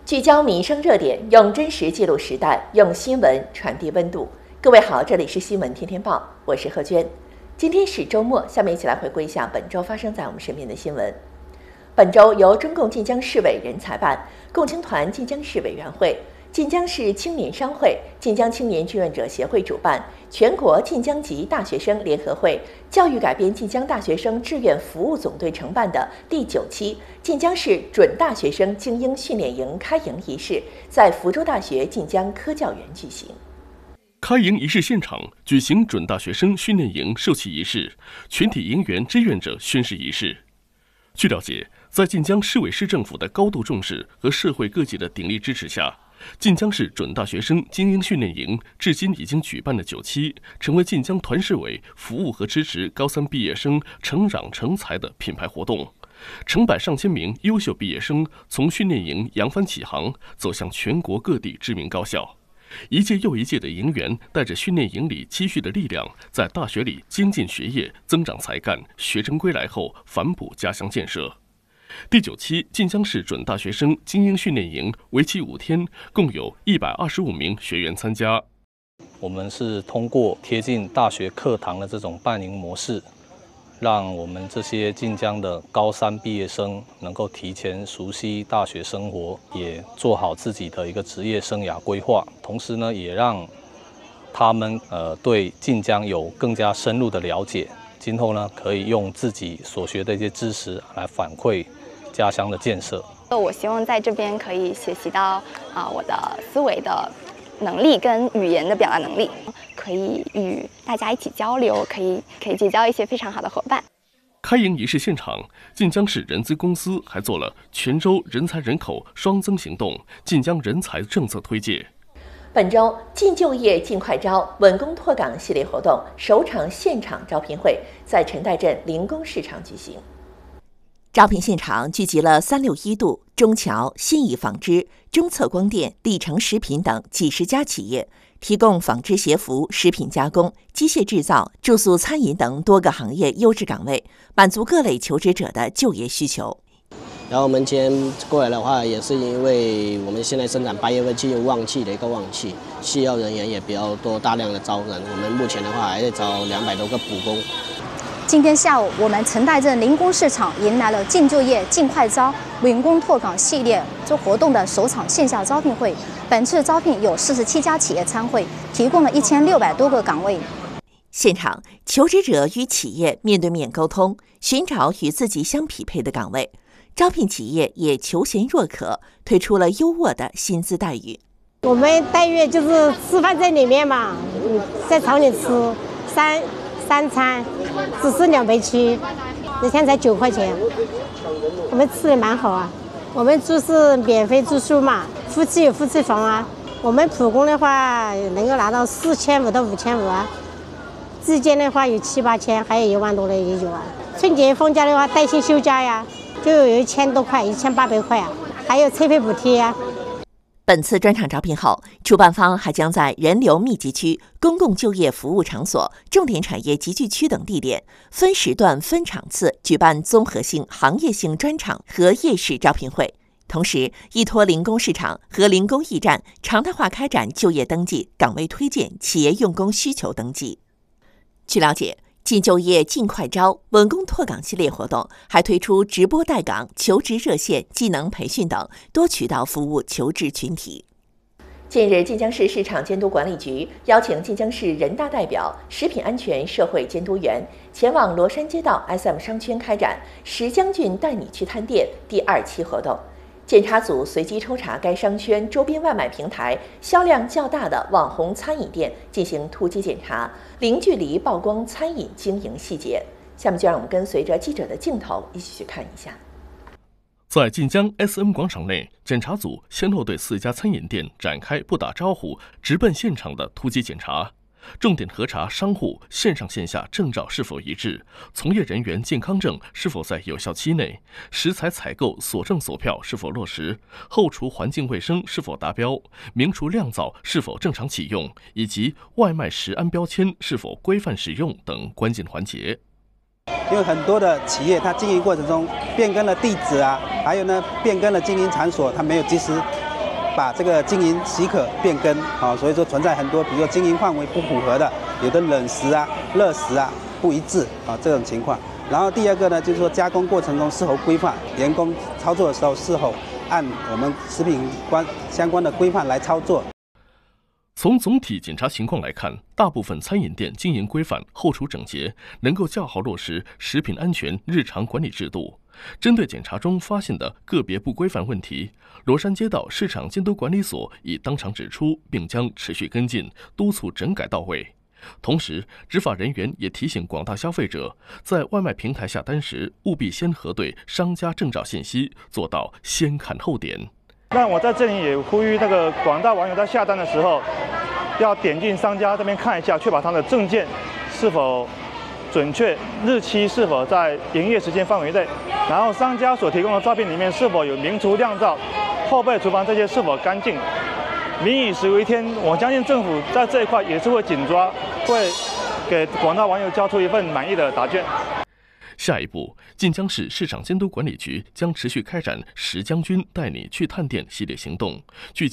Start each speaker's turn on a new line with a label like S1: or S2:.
S1: 聚焦民生热点，用真实记录时代，用新闻传递温度。各位好，这里是新闻天天报，我是何娟。今天是周末，下面一起来回顾一下本周发生在我们身边的新闻。本周由中共晋江市委人才办、共青团晋江市委员会、晋江市青年商会、晋江青年志愿者协会主办，全国晋江籍大学生联合会、教育改编晋江大学生志愿服务总队承办的第9期晋江市准大学生精英训练营开营仪式，在福州大学晋江科教园举行。
S2: 开营仪式现场举行准大学生训练营授旗仪式、全体营员志愿者宣誓仪式。据了解，在晋江市委市政府的高度重视和社会各界的鼎力支持下，晋江市准大学生精英训练营至今已经举办了9期，成为晋江团市委服务和支持高3毕业生成长成才的品牌活动。成百上千名优秀毕业生从训练营扬帆起航，走向全国各地知名高校。一届又一届的营员带着训练营里积蓄的力量，在大学里精进学业，增长才干，学成归来后反哺家乡建设。第9期晋江市准大学生精英训练营为期5天，共有125名学员参加。
S3: 我们是通过贴近大学课堂的这种办营模式，让我们这些晋江的高3毕业生能够提前熟悉大学生活，也做好自己的一个职业生涯规划。同时呢，也让他们对晋江有更加深入的了解。今后呢，可以用自己所学的一些知识来反馈家乡的建设。
S4: 我希望在这边可以学习到我的思维的能力跟语言的表达能力，可以与大家一起交流，可以结交一些非常好的伙伴。
S2: 开营仪式现场，晋江市人资公司还做了泉州人才人口双增行动、晋江人才政策推介。
S1: 本周进就业尽快招、稳工拓岗系列活动首场现场招聘会在陈岱镇灵工市场举行。招聘现场聚集了361度、中桥、信义纺织、中策光电、立成食品等几十家企业，提供纺织鞋服、食品加工、机械制造、住宿餐饮等多个行业优质岗位，满足各类求职者的就业需求。
S5: 然后我们今天过来的话，也是因为我们现在生产8月份进入旺季的一个旺季，需要人员也比较多，大量的招人。我们目前的话还在招200多个补工。
S6: 今天下午，我们陈岱镇灵工市场迎来了进就业尽快招、稳工拓岗系列活动的首场线下招聘会。本次招聘有47家企业参会，提供了1600多个岗位。
S1: 现场，求职者与企业面对面沟通，寻找与自己相匹配的岗位。招聘企业也求贤若渴，推出了优渥的薪资待遇。
S7: 我们待遇就是吃饭在里面嘛，在厂里吃三餐，只是2杯7，一天才9块钱，我们吃的蛮好啊。我们住是免费住宿嘛，夫妻有夫妻房啊。我们普工的话能够拿到4500到5500啊，自建的话有7、8千，还有1万多的也有啊。春节放假的话带薪休假呀，就有1000多块，1800块啊，还有车费补贴啊。
S1: 本次专场招聘后，主办方还将在人流密集区、公共就业服务场所、重点产业集聚区等地点分时段、分场次举办综合性、行业性专场和夜市招聘会，同时依托灵工市场和灵工驿站常态化开展就业登记、岗位推荐、企业用工需求登记。据了解，进就业尽快招、稳工拓岗系列活动还推出直播带岗、求职热线、技能培训等多渠道服务求职群体。近日，晋江市市场监督管理局邀请晋江市人大代表、食品安全社会监督员前往罗山街道 SM 商圈开展石将军带你去探店第2期活动。检查组随机抽查该商圈周边外卖平台销量较大的网红餐饮店进行突击检查，零距离曝光餐饮经营细节。下面就让我们跟随着记者的镜头一起去看一下。
S2: 在晋江 SM 广场内，检查组先后对4家餐饮店展开不打招呼、直奔现场的突击检查，重点核查商户线上线下证照是否一致，从业人员健康证是否在有效期内，食材采购所证所票是否落实，后厨环境卫生是否达标，明厨亮灶是否正常启用，以及外卖食安标签是否规范使用等关键环节。
S8: 因为很多的企业它经营过程中变更了地址啊，还有呢变更了经营场所，它没有及时把这个经营许可变更，所以说存在很多，比如说经营范围不符合的，有的冷食啊、热食啊不一致这种情况。然后第二个呢，就是说加工过程中是否规范，员工操作的时候是否按我们食品相关的规范来操作。
S2: 从总体检查情况来看，大部分餐饮店经营规范、后厨整洁，能够较好落实食品安全日常管理制度。针对检查中发现的个别不规范问题，罗山街道市场监督管理所已当场指出，并将持续跟进，督促整改到位。同时，执法人员也提醒广大消费者，在外卖平台下单时，务必先核对商家证照信息，做到先看后点。
S9: 那我在这里也呼吁那个广大网友在下单的时候，要点进商家这边看一下，确保他的证件是否准确，日期是否在营业时间范围内，然后商家所提供的照片里面是否有明厨亮照，后备厨房这些是否干净。民以食为天，我相信政府在这一块也是会紧抓，会给广大网友交出一份满意的答卷。
S2: 下一步，晋江市市场监督管理局将持续开展“石将军带你去探店”系列行动，聚焦